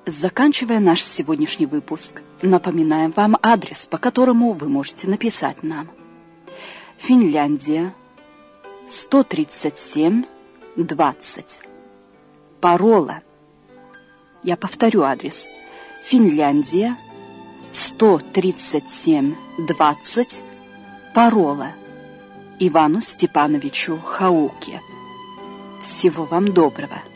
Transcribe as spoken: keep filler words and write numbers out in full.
Заканчивая наш сегодняшний выпуск, напоминаем вам адрес, по которому вы можете написать нам. Финляндия, сто тридцать семь, двадцать. Парола. Я повторю адрес. Финляндия, сто тридцать семь, двадцать. Парола. Ивану Степановичу Хауке. Всего вам доброго.